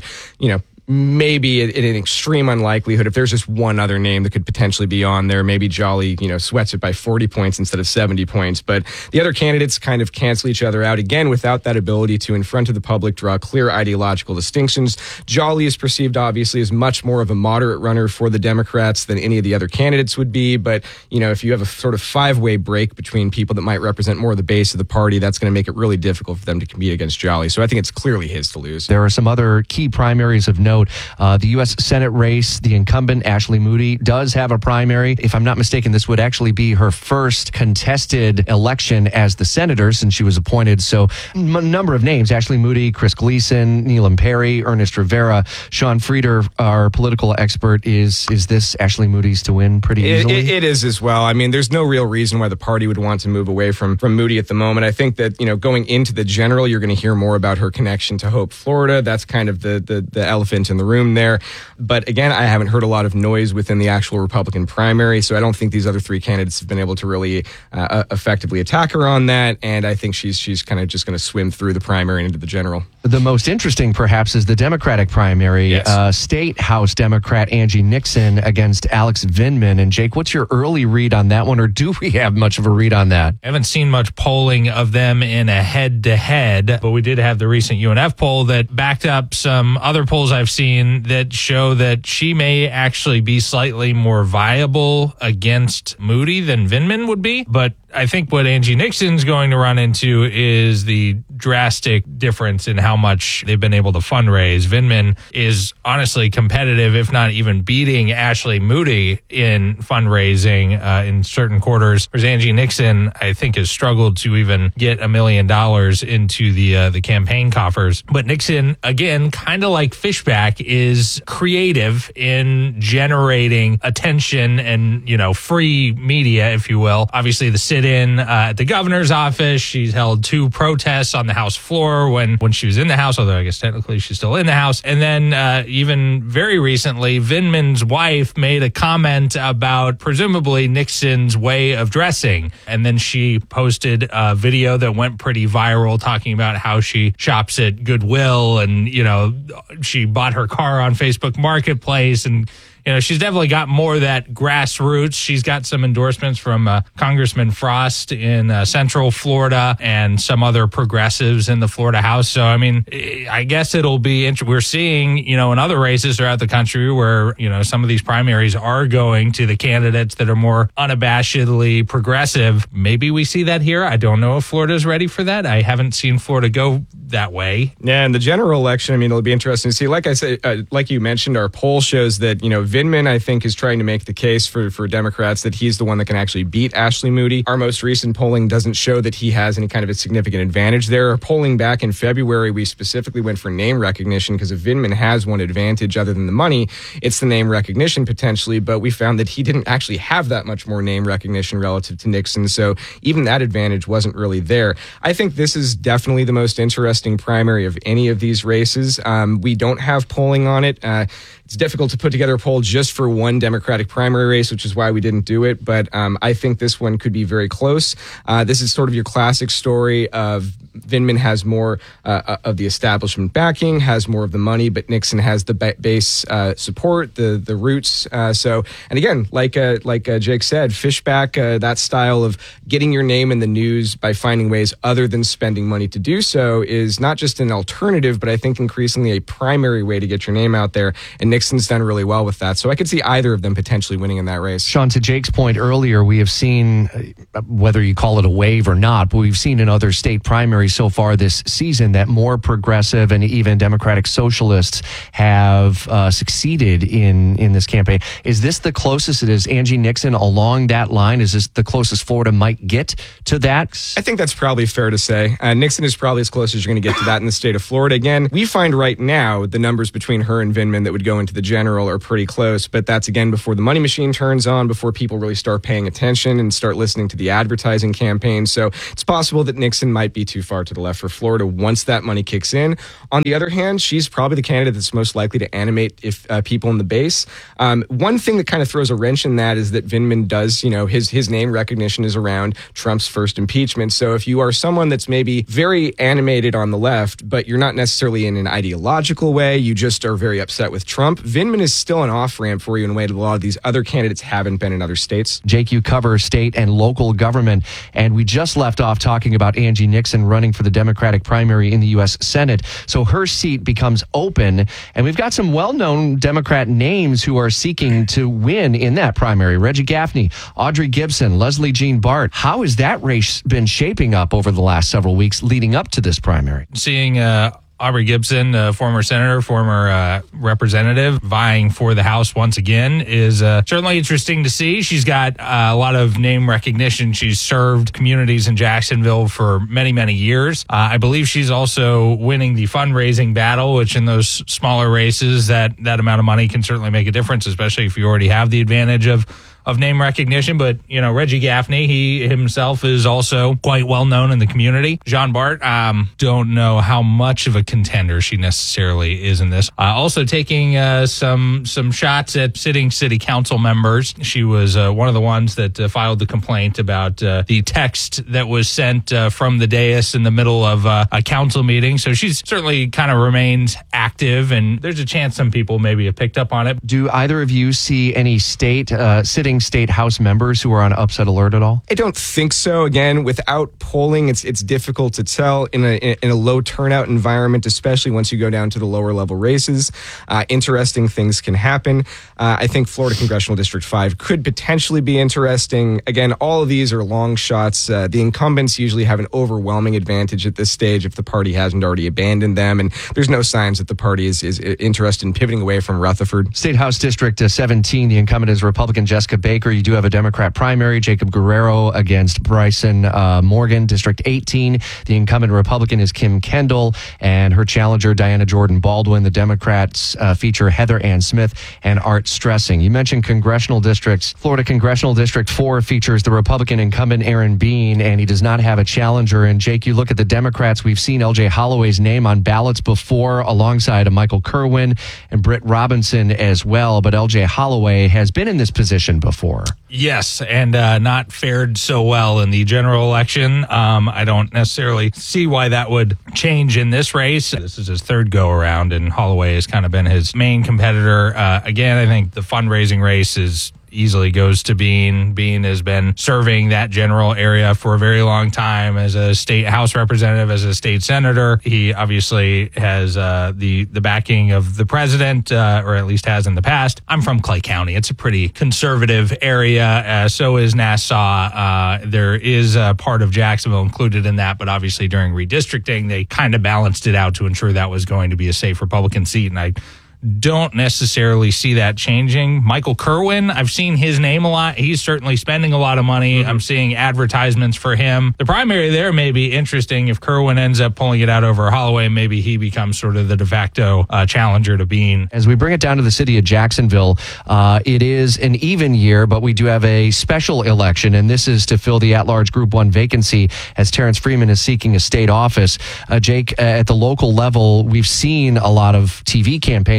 Maybe in an extreme unlikelihood, if there's just one other name that could potentially be on there, maybe Jolly, sweats it by 40 points instead of 70 points. But the other candidates kind of cancel each other out again without that ability to, in front of the public, draw clear ideological distinctions. Jolly is perceived, obviously, as much more of a moderate runner for the Democrats than any of the other candidates would be. But, if you have a sort of five-way break between people that might represent more of the base of the party, that's going to make it really difficult for them to compete against Jolly. So I think it's clearly his to lose.
There are some other key primaries of note. The U.S. Senate race, the incumbent Ashley Moody does have a primary. If I'm not mistaken, this would actually be her first contested election as the senator since she was appointed. So a number of names: Ashley Moody, Chris Gleason, Neelam Perry, Ernest Rivera. Sean Frieder, our political expert, is this Ashley Moody's to win pretty easily?
It is as well. I mean, there's no real reason why the party would want to move away from Moody at the moment. I think that, going into the general, you're going to hear more about her connection to Hope, Florida. That's kind of the elephant in the room there. But again, I haven't heard a lot of noise within the actual Republican primary, so I don't think these other three candidates have been able to really effectively attack her on that. And I think she's kind of just going to swim through the primary and into the general.
The most interesting, perhaps, is the Democratic primary. Yes. State House Democrat Angie Nixon against Alex Vindman. And Jake, what's your early read on that one, or do we have much of a read on that?
I haven't seen much polling of them in a head-to-head, but we did have the recent UNF poll that backed up some other polls I've seen that show that she may actually be slightly more viable against Moody than Vindman would be. But I think what Angie Nixon's going to run into is the drastic difference in how much they've been able to fundraise. Vindman is honestly competitive, if not even beating Ashley Moody in fundraising in certain quarters. Whereas Angie Nixon, I think, has struggled to even get $1 million into the campaign coffers. But Nixon, again, kind of like Fishback, is creative in generating attention and, free media, if you will. Obviously, the sit-in at the governor's office. She's held 2 protests on the House floor when she was in the House, although I guess technically she's still in the House. And then even very recently, Vindman's wife made a comment about presumably Nixon's way of dressing. And then she posted a video that went pretty viral talking about how she shops at Goodwill and, she bought her car on Facebook Marketplace. And she's definitely got more of that grassroots. She's got some endorsements from Congressman Frost in Central Florida and some other progressives in the Florida House. So, I mean, I guess it'll be we're seeing, in other races throughout the country where, some of these primaries are going to the candidates that are more unabashedly progressive. Maybe we see that here. I don't know if Florida's ready for that. I haven't seen Florida go that way.
Yeah, in the general election, I mean, it'll be interesting to see. Like I said, like you mentioned, our poll shows that, Vindman, I think, is trying to make the case for Democrats that he's the one that can actually beat Ashley Moody. Our most recent polling doesn't show that he has any kind of a significant advantage there. Our polling back in February, we specifically went for name recognition because if Vindman has one advantage other than the money, it's the name recognition potentially, but we found that he didn't actually have that much more name recognition relative to Nixon, so even that advantage wasn't really there. I think this is definitely the most interesting primary of any of these races. We don't have polling on it. It's difficult to put together a poll just for one Democratic primary race, which is why we didn't do it. But I think this one could be very close. This is sort of your classic story of Vindman has more of the establishment backing, has more of the money, but Nixon has the base support, the roots. And again, like Jake said, Fishback, that style of getting your name in the news by finding ways other than spending money to do so is not just an alternative, but I think increasingly a primary way to get your name out there. And Nixon's done really well with that. So I could see either of them potentially winning in that race.
Sean, to Jake's point earlier, we have seen, whether you call it a wave or not, but we've seen in other state primaries so far this season that more progressive and even Democratic socialists have succeeded in this campaign. Is this the closest it is? Angie Nixon along that line? Is this the closest Florida might get to that?
I think that's probably fair to say. Nixon is probably as close as you're going to get to that in the state of Florida. Again, we find right now the numbers between her and Vindman that would go into the general are pretty close, but that's again before the money machine turns on, before people really start paying attention and start listening to the advertising campaign. So it's possible that Nixon might be too far to the left for Florida once that money kicks in. On the other hand, she's probably the candidate that's most likely to animate people in the base. One thing that kind of throws a wrench in that is that Vindman does, his name recognition is around Trump's first impeachment. So if you are someone that's maybe very animated on the left, but you're not necessarily in an ideological way, you just are very upset with Trump, Vindman is still an off-ramp for you in a way that a lot of these other candidates haven't been in other states.
Jake, you cover state and local government, and we just left off talking about Angie Nixon running for the Democratic primary in the U.S. Senate. So her seat becomes open, and we've got some well-known Democrat names who are seeking to win in that primary. Reggie Gaffney, Audrey Gibson, Leslie Jean Bart. How has that race been shaping up over the last several weeks leading up to this primary?
Seeing Aubrey Gibson, former senator, former representative, vying for the House once again is certainly interesting to see. She's got a lot of name recognition. She's served communities in Jacksonville for many, many years. I believe she's also winning the fundraising battle, which in those smaller races, that amount of money can certainly make a difference, especially if you already have the advantage of name recognition. But, Reggie Gaffney, he himself is also quite well known in the community. Jean Bart, don't know how much of a contender she necessarily is in this. Also taking some shots at sitting city council members. She was one of the ones that filed the complaint about the text that was sent from the dais in the middle of a council meeting. So she's certainly kind of remains active, and there's a chance some people maybe have picked up on it.
Do either of you see any sitting state House members who are on upset alert at all?
I don't think so. Again, without polling, it's difficult to tell in a low turnout environment, especially once you go down to the lower level races. Interesting things can happen. I think Florida Congressional District 5 could potentially be interesting. Again, all of these are long shots. The incumbents usually have an overwhelming advantage at this stage if the party hasn't already abandoned them, and there's no signs that the party is interested in pivoting away from Rutherford.
State House District 17, the incumbent is Republican Jessica Baker. You do have a Democrat primary, Jacob Guerrero against Bryson Morgan. District 18, the incumbent Republican is Kim Kendall, and her challenger, Diana Jordan Baldwin. The Democrats feature Heather Ann Smith and Art Stressing. You mentioned congressional districts. Florida Congressional District 4 features the Republican incumbent Aaron Bean, and he does not have a challenger. And Jake, you look at the Democrats, we've seen L.J. Holloway's name on ballots before alongside Michael Kerwin and Britt Robinson as well, but L.J. Holloway has been in this position before.
Yes, and not fared so well in the general election. I don't necessarily see why that would change in this race. This is his third go-around, and Holloway has kind of been his main competitor. Again, I think the fundraising race easily goes to Bean. Bean has been serving that general area for a very long time as a state House representative, as a state senator. He obviously has the backing of the president, or at least has in the past. I'm from Clay County. It's a pretty conservative area. So is Nassau. There is a part of Jacksonville included in that, but obviously during redistricting, they kind of balanced it out to ensure that was going to be a safe Republican seat. And I don't necessarily see that changing. Michael Kerwin, I've seen his name a lot. He's certainly spending a lot of money. I'm seeing advertisements for him. The primary there may be interesting if Kerwin ends up pulling it out over Holloway. Maybe he becomes sort of the de facto challenger to Bean.
As we bring it down to the city of Jacksonville, it is an even year, but we do have a special election, and this is to fill the at-large Group 1 vacancy as Terrence Freeman is seeking a state office. Jake, at the local level, we've seen a lot of TV campaigning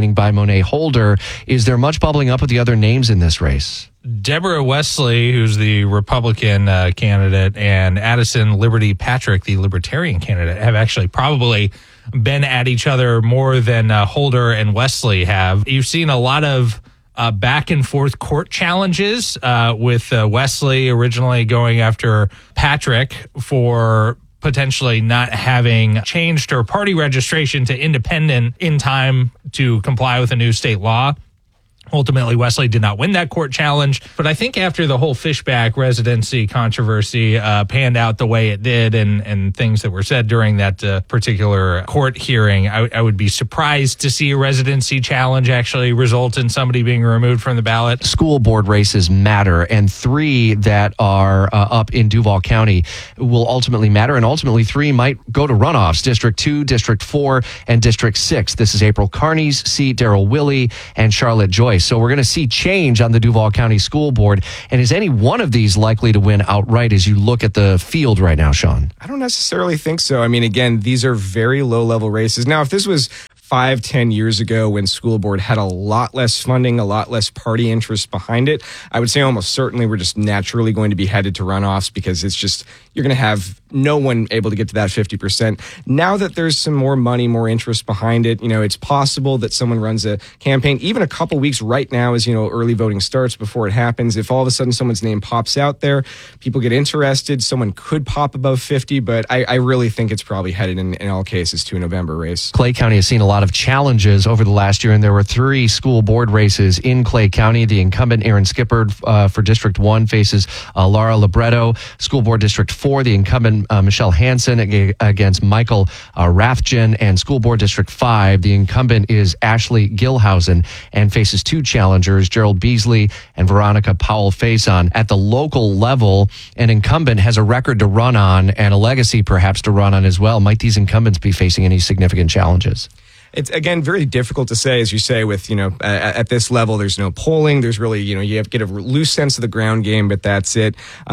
winning by Monet Holder. Is there much bubbling up with the other names in this race?
Deborah Wesley, who's the Republican candidate, and Addison Liberty Patrick, the Libertarian candidate, have actually probably been at each other more than Holder and Wesley have. You've seen a lot of back and forth court challenges with Wesley originally going after Patrick for potentially not having changed her party registration to independent in time to comply with a new state law. Ultimately, Wesley did not win that court challenge. But I think after the whole Fishback residency controversy panned out the way it did and things that were said during that particular court hearing, I would be surprised to see a residency challenge actually result in somebody being removed from the ballot.
School board races matter, and 3 that are up in Duval County will ultimately matter, and ultimately 3 might go to runoffs. District 2, District 4, and District 6. This is April Carney's seat, Darrell Willey, and Charlotte Joyce. So we're going to see change on the Duval County School Board. And is any one of these likely to win outright as you look at the field right now, Sean?
I don't necessarily think so. I mean, again, these are very low-level races. Now, if this was 5-10 years ago when school board had a lot less funding, a lot less party interest behind it, I would say almost certainly we're just naturally going to be headed to runoffs because it's just, you're going to have no one able to get to that 50%. Now that there's some more money, more interest behind it, it's possible that someone runs a campaign, even a couple weeks right now as, early voting starts before it happens. If all of a sudden someone's name pops out there, people get interested, someone could pop above 50, but I really think it's probably headed in all cases to a November race.
Clay County has seen a lot of challenges over the last year, and there were 3 school board races in Clay County. The incumbent Aaron Skippard for District 1 faces Laura Libretto. School Board District 4, the incumbent Michelle Hansen against Michael Rathjen. And School Board District 5, the incumbent is Ashley Gilhausen and faces 2 challengers, Gerald Beasley and Veronica Powell-Faison. At the local level, an incumbent has a record to run on and a legacy perhaps to run on as well. Might these incumbents be facing any significant challenges?
It's, again, very difficult to say, as you say, with, at this level, there's no polling. There's really, you have to get a loose sense of the ground game, but that's it.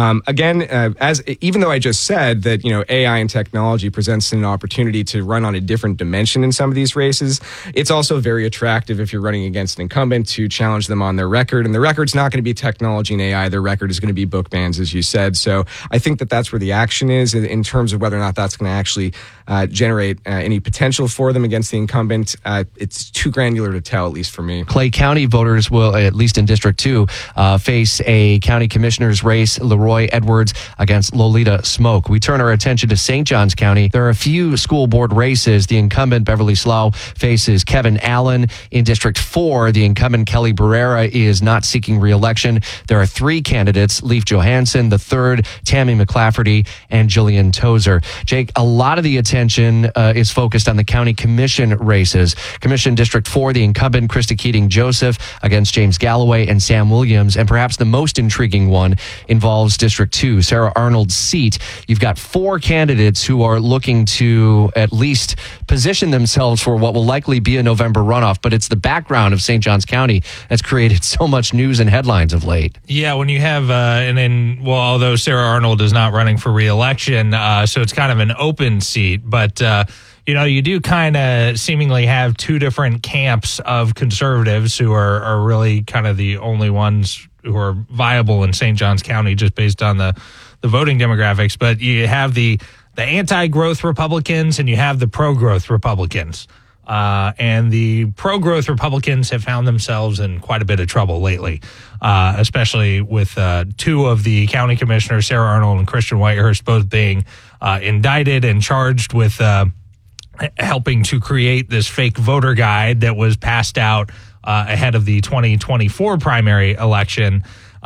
Even though I just said that, AI and technology presents an opportunity to run on a different dimension in some of these races, it's also very attractive if you're running against an incumbent to challenge them on their record. And the record's not going to be technology and AI. Their record is going to be book bans, as you said. So I think that that's where the action is in terms of whether or not that's going to actually generate any potential for them against the incumbent. It's too granular to tell, at least for me.
Clay County voters will, at least in District 2, face a county commissioner's race, Leroy Edwards against Lolita Smoke. We turn our attention to St. Johns County. There are a few school board races. The incumbent Beverly Slough faces Kevin Allen. In District 4, the incumbent Kelly Barrera is not seeking re-election. There are 3 candidates, Leif Johansson, the third, Tammy McClafferty, and Jillian Tozer. Jake, a lot of the attention is focused on the county commission races. Commission District 4, the incumbent Krista Keating Joseph against James Galloway and Sam Williams. And perhaps the most intriguing one involves District 2, Sarah Arnold's seat. You've got 4 candidates who are looking to at least position themselves for what will likely be a November runoff. But it's the background of St. Johns County that's created so much news and headlines of late.
Yeah, when you have, although Sarah Arnold is not running for re-election, so it's kind of an open seat, but you do kind of seemingly have 2 different camps of conservatives who are really kind of the only ones who are viable in St. Johns County just based on the voting demographics. But you have the anti-growth Republicans and you have the pro-growth Republicans. And the pro-growth Republicans have found themselves in quite a bit of trouble lately, especially with 2 of the county commissioners, Sarah Arnold and Christian Whitehurst, both being indicted and charged with helping to create this fake voter guide that was passed out ahead of the 2024 primary election.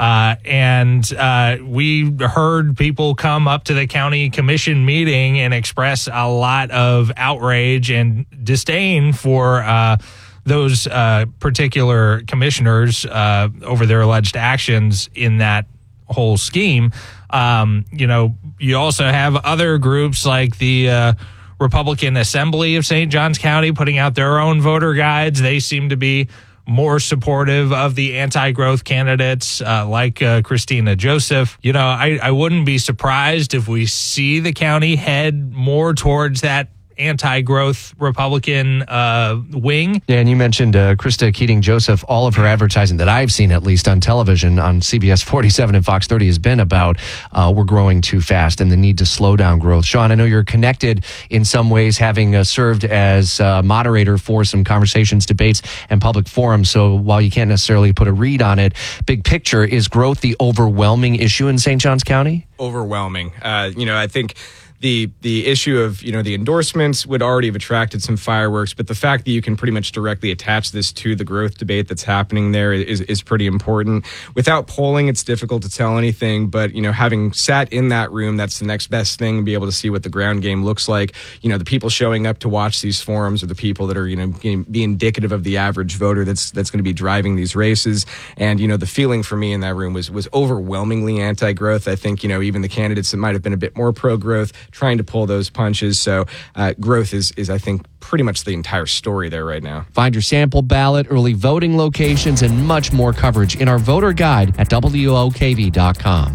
We heard people come up to the county commission meeting and express a lot of outrage and disdain for those particular commissioners over their alleged actions in that whole scheme. You also have other groups like the Republican Assembly of St. Johns County putting out their own voter guides. They seem to be more supportive of the anti-growth candidates like Christina Joseph. I wouldn't be surprised if we see the county head more towards that anti-growth Republican wing.
Yeah, and you mentioned Krista Keating-Joseph. All of her advertising that I've seen, at least on television, on CBS 47 and Fox 30, has been about we're growing too fast and the need to slow down growth. Sean, I know you're connected in some ways, having served as moderator for some conversations, debates, and public forums. So while you can't necessarily put a read on it, big picture, is growth the overwhelming issue in St. Johns County?
Overwhelming. I think the issue of, the endorsements would already have attracted some fireworks, but the fact that you can pretty much directly attach this to the growth debate that's happening there is pretty important. Without polling, it's difficult to tell anything, but, having sat in that room, that's the next best thing, to be able to see what the ground game looks like. The people showing up to watch these forums are the people that are, be indicative of the average voter that's going to be driving these races. And, the feeling for me in that room was overwhelmingly anti-growth. I think, even the candidates that might have been a bit more pro-growth trying to pull those punches. So growth is, I think, pretty much the entire story there right now.
Find your sample ballot, early voting locations, and much more coverage in our voter guide at WOKV.com.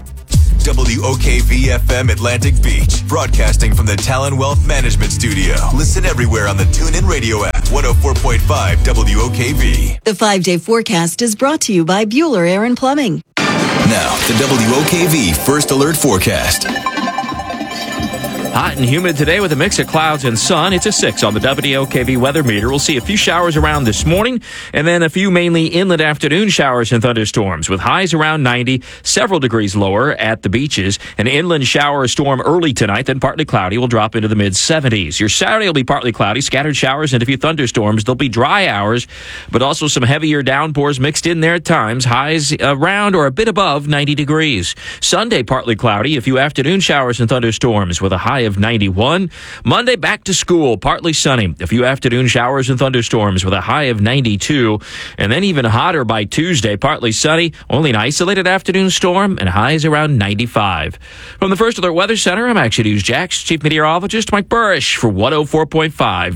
WOKV-FM Atlantic Beach, broadcasting from the Talon Wealth Management Studio. Listen everywhere on the TuneIn Radio app, 104.5 WOKV.
The 5-day forecast is brought to you by Bueller Air and Plumbing.
Now, the WOKV First Alert Forecast.
Hot and humid today with a mix of clouds and sun. It's a 6 on the WOKV weather meter. We'll see a few showers around this morning and then a few mainly inland afternoon showers and thunderstorms with highs around 90, several degrees lower at the beaches. An inland shower storm early tonight, then partly cloudy. Will drop into the mid-70s. Your Saturday will be partly cloudy, scattered showers and a few thunderstorms. There'll be dry hours, but also some heavier downpours mixed in there at times. Highs around or a bit above 90 degrees. Sunday, partly cloudy, a few afternoon showers and thunderstorms with a high of 91. Monday, back to school, partly sunny. A few afternoon showers and thunderstorms with a high of 92. And then even hotter by Tuesday, partly sunny, only an isolated afternoon storm, and highs around 95. From the First Alert Weather Center, I'm Action News Jax Chief Meteorologist Mike Burrish for 104.5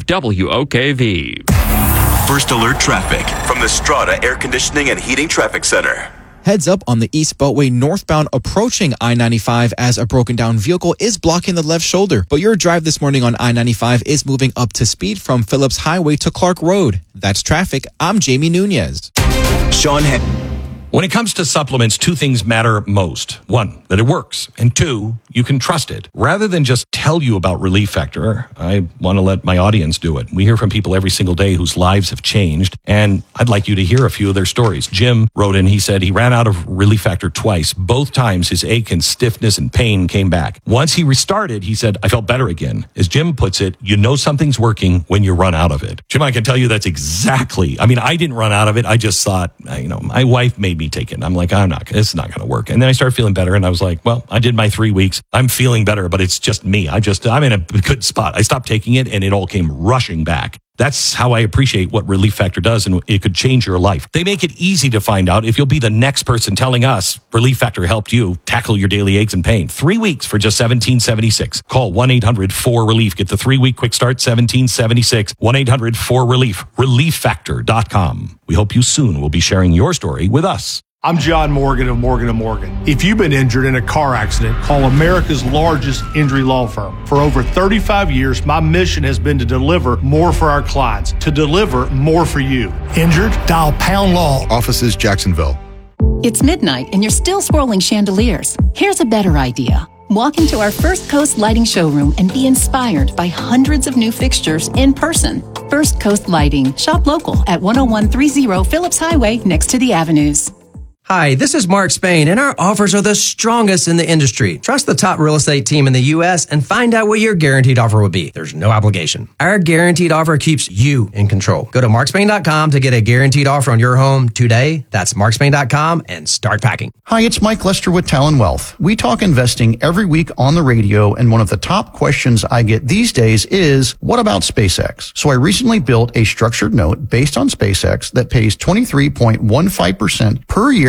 WOKV.
First Alert Traffic from the Strata Air Conditioning and Heating Traffic Center.
Heads up on the East Beltway northbound approaching I-95 as a broken down vehicle is blocking the left shoulder. But your drive this morning on I-95 is moving up to speed from Phillips Highway to Clark Road. That's traffic. I'm Jamie Nunez.
Sean
When it comes to supplements, two things matter most. One, that it works. And two, you can trust it. Rather than just tell you about Relief Factor, I want to let my audience do it. We hear from people every single day whose lives have changed, and I'd like you to hear a few of their stories. Jim wrote in, he said he ran out of Relief Factor twice. Both times his ache and stiffness and pain came back. Once he restarted, he said, I felt better again. As Jim puts it, you know something's working when you run out of it. Jim, I can tell you that's exactly, I didn't run out of it. I just thought, my wife made me take it. I'm like, it's not going to work. And then I started feeling better and I was like, well, I did my 3 weeks. I'm feeling better, but it's just me. I'm in a good spot. I stopped taking it and it all came rushing back. That's how I appreciate what Relief Factor does, and it could change your life. They make it easy to find out if you'll be the next person telling us Relief Factor helped you tackle your daily aches and pain. 3 weeks for just $17.76. Call 1-800-4RELIEF. Get the 3-week quick start, $17.76. 1-800-4RELIEF. ReliefFactor.com. We hope you soon will be sharing your story with us.
I'm John Morgan of Morgan & Morgan. If you've been injured in a car accident, call America's largest injury law firm. For over 35 years, my mission has been to deliver more for our clients, to deliver more for you. Injured? Dial Pound Law.
Offices, Jacksonville.
It's midnight and you're still scrolling chandeliers. Here's a better idea. Walk into our First Coast Lighting showroom and be inspired by hundreds of new fixtures in person. First Coast Lighting. Shop local at 10130 Phillips Highway next to the Avenues.
Hi, this is Mark Spain, and our offers are the strongest in the industry. Trust the top real estate team in the U.S. and find out what your guaranteed offer will be. There's no obligation. Our guaranteed offer keeps you in control. Go to markspain.com to get a guaranteed offer on your home today. That's markspain.com and start packing.
Hi, it's Mike Lester with Talon Wealth. We talk investing every week on the radio, and one of the top questions I get these days is, what about SpaceX? So I recently built a structured note based on SpaceX that pays 23.15% per year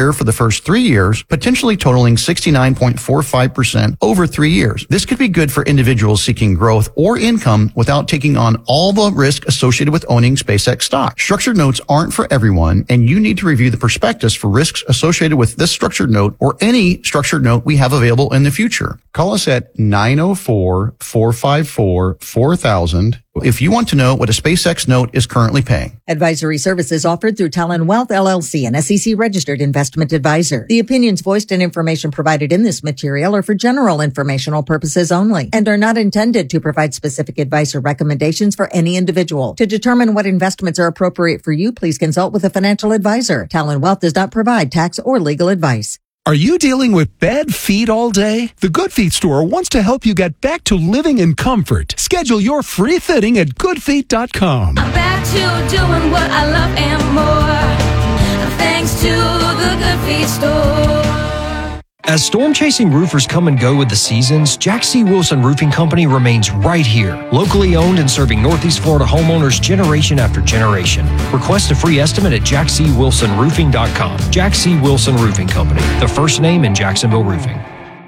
year for the first 3 years, potentially totaling 69.45% over 3 years. This could be good for individuals seeking growth or income without taking on all the risk associated with owning SpaceX stock. Structured notes aren't for everyone, and you need to review the prospectus for risks associated with this structured note or any structured note we have available in the future. Call us at 904-454-4000 if you want to know what a SpaceX note is currently paying.
Advisory services offered through Talon Wealth LLC, an SEC-registered investment advisor. The opinions voiced and information provided in this material are for general informational purposes only and are not intended to provide specific advice or recommendations for any individual. To determine what investments are appropriate for you, please consult with a financial advisor. Talon Wealth does not provide tax or legal advice.
Are you dealing with bad feet all day? The Good Feet store wants to help you get back to living in comfort. Schedule your free fitting at goodfeet.com.
I'm back to doing what I love and more, thanks to the Good Feet store.
As storm-chasing roofers come and go with the seasons, Jack C. Wilson Roofing Company remains right here. Locally owned and serving Northeast Florida homeowners generation after generation. Request a free estimate at jackcwilsonroofing.com. Jack C. Wilson Roofing Company, the first name in Jacksonville roofing.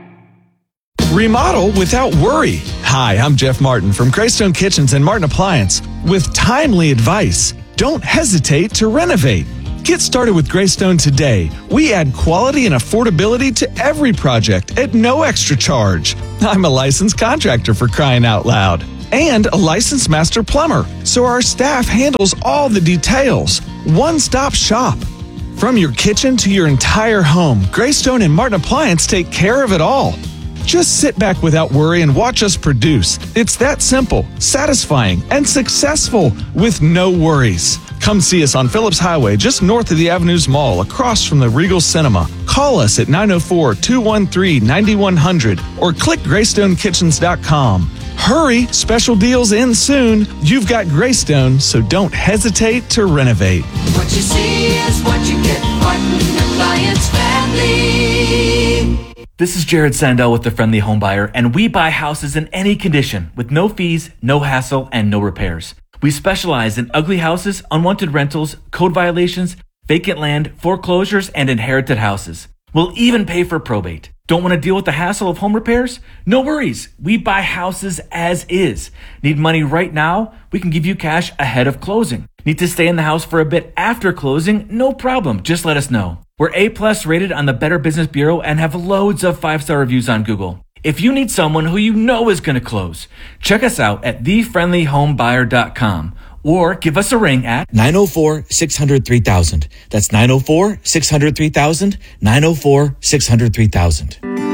Remodel without worry. Hi, I'm Jeff Martin from Greystone Kitchens and Martin Appliance. With timely advice, don't hesitate to renovate. Get started with Greystone today. We add quality and affordability to every project at no extra charge. I'm a licensed contractor, for crying out loud, and a licensed master plumber, so our staff handles all the details. One-stop shop. From your kitchen to your entire home, Greystone and Martin Appliance take care of it all. Just sit back without worry and watch us produce. It's that simple, satisfying, and successful with no worries. Come see us on Phillips Highway, just north of the Avenues Mall, across from the Regal Cinema. Call us at 904-213-9100 or click GreystoneKitchens.com. Hurry, special deals end soon. You've got Greystone, so don't hesitate to renovate.
What you see is what you get. Martin Appliance Family.
This is Jared Sandell with The Friendly Home Buyer, and we buy houses in any condition with no fees, no hassle, and no repairs. We specialize in ugly houses, unwanted rentals, code violations, vacant land, foreclosures, and inherited houses. We'll even pay for probate. Don't want to deal with the hassle of home repairs? No worries. We buy houses as is. Need money right now? We can give you cash ahead of closing. Need to stay in the house for a bit after closing? No problem. Just let us know. We're A+ rated on the Better Business Bureau and have loads of 5-star reviews on Google. If you need someone who you know is going to close, check us out at thefriendlyhomebuyer.com or give us a ring at
904-600-3000. That's 904-600-3000, 904-600-3000.